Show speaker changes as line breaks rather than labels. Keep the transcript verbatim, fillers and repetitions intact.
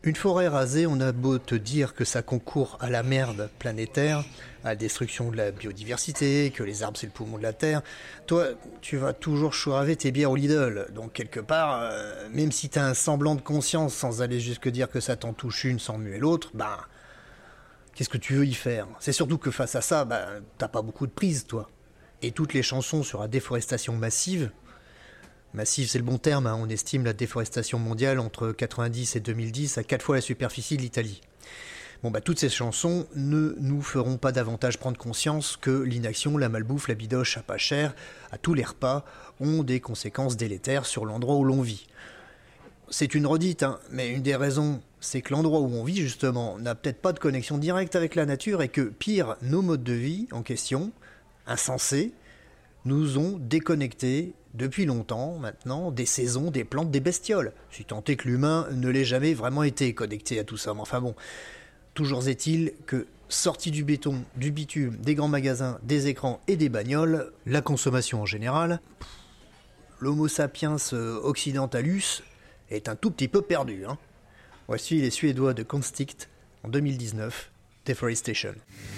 Une forêt rasée, on a beau te dire que ça concourt à la merde planétaire, à la destruction de la biodiversité, que les arbres c'est le poumon de la Terre, toi, tu vas toujours chouraver tes bières au Lidl. Donc quelque part, euh, même si t'as un semblant de conscience sans aller jusque dire que ça t'en touche une sans muer l'autre, bah, qu'est-ce que tu veux y faire? C'est surtout que face à ça, bah, t'as pas beaucoup de prise, toi. Et toutes les chansons sur la déforestation massive, massive c'est le bon terme, hein, on estime la déforestation mondiale entre quatre-vingt-dix et deux mille dix à quatre fois la superficie de l'Italie. Bon bah toutes ces chansons ne nous feront pas davantage prendre conscience que l'inaction, la malbouffe, la bidoche à pas cher, à tous les repas, ont des conséquences délétères sur l'endroit où l'on vit. C'est une redite, hein, mais une des raisons, c'est que l'endroit où on vit justement n'a peut-être pas de connexion directe avec la nature et que, pire, nos modes de vie en question, insensés, nous ont déconnectés depuis longtemps maintenant des saisons, des plantes, des bestioles. Si tant est que l'humain ne l'ait jamais vraiment été connecté à tout ça, mais enfin bon... Toujours est-il que, sorti du béton, du bitume, des grands magasins, des écrans et des bagnoles, la consommation en général, l'homo sapiens occidentalus est un tout petit peu perdu. Hein. Voici les Suédois de Constict en deux mille dix-neuf, Deforestation.